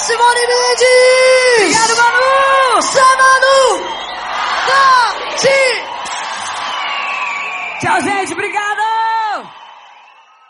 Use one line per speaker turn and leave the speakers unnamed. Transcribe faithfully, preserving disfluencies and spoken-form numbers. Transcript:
Simone Mendes!
Obrigado, Manu!
Só Manu! Tati!
Tchau, gente. Obrigada!